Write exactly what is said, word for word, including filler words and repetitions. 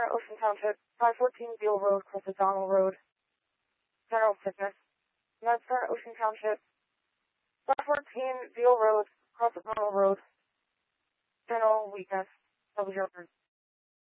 Center, Ocean Township, five fourteen Beale Road, Cross O'Donnell Road. General sickness. Med Center, Ocean Township, five fourteen Beale Road, Cross O'Donnell Road. General weakness. That was your turn.